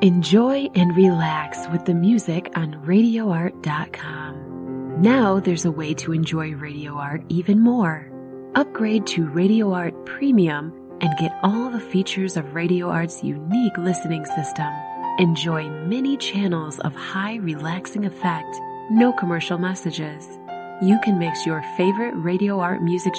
Enjoy and relax with the music on RadioArt.com. Now there's a way to enjoy Radio Art even more. Upgrade to Radio Art Premium and get all the features of Radio Art's unique listening system. Enjoy many channels of high relaxing effect, no commercial messages. You can mix your favorite Radio Art music